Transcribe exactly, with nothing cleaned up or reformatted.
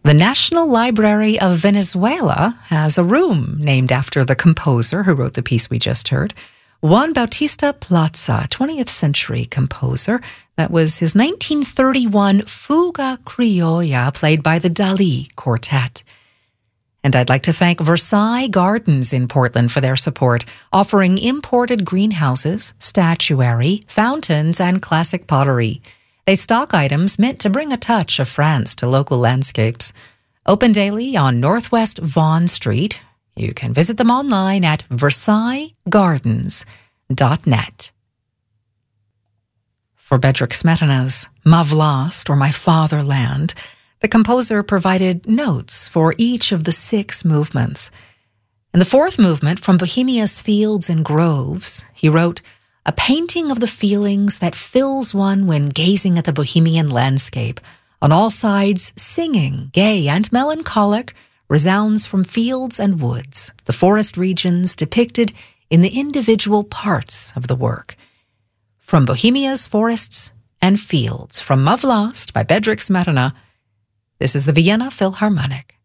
The National Library of Venezuela has a room named after the composer who wrote the piece we just heard. Juan Bautista Plaza, twentieth century composer. That was his nineteen thirty-one Fuga Criolla, played by the Dali Quartet. And I'd like to thank Versailles Gardens in Portland for their support, offering imported greenhouses, statuary, fountains, and classic pottery. They stock items meant to bring a touch of France to local landscapes. Open daily on Northwest Vaughan Street. You can visit them online at versailles gardens dot net. For Bedřich Smetana's Ma Vlast, or My Fatherland, the composer provided notes for each of the six movements. In the fourth movement, From Bohemia's Fields and Groves, he wrote, "A painting of the feelings that fills one when gazing at the Bohemian landscape. On all sides, singing, gay and melancholic, resounds from fields and woods, the forest regions depicted in the individual parts of the work." From Bohemia's Forests and Fields, from Ma Vlast by Bedřich Smetana, this is the Vienna Philharmonic.